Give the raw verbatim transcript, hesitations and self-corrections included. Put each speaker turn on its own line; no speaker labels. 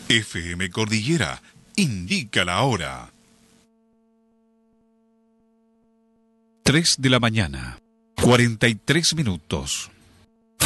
F M Cordillera indica la hora. tres de la mañana, cuarenta y tres minutos.